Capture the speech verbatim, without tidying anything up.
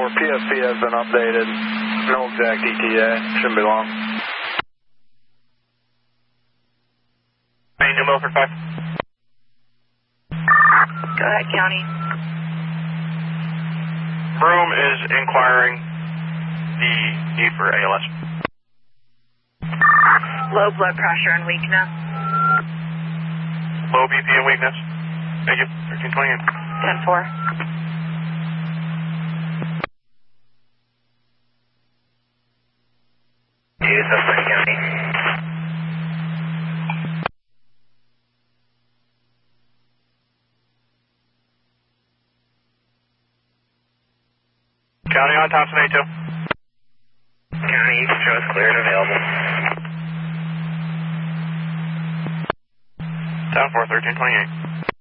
four, P S P has been updated. No exact E T A. Shouldn't be long. Main New Milford five. Go ahead, County. Broom is inquiring the need for A L S. Low blood pressure and weakness. Low B P and weakness. Thank you. thirteen twenty-eight. ten four. Use Suffolk County. County on Thompson A two. County, you can show us clear and available. Down four, thirteen twenty-eight.